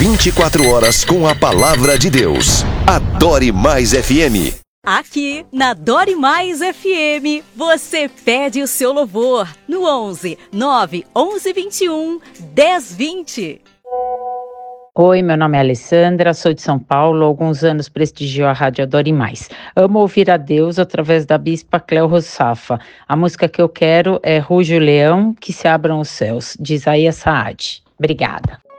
24 horas com a palavra de Deus. Adore Mais FM. Aqui na Adore Mais FM, você pede o seu louvor no 11 9 11 21 10 20. Oi, meu nome é Alessandra, sou de São Paulo, há alguns anos prestigio a Rádio Adore Mais. Amo ouvir a Deus através da Bispa Cléo Rossafa. A música que eu quero é Ruge o Leão, que se abram os céus, de Isaías Saad. Obrigada.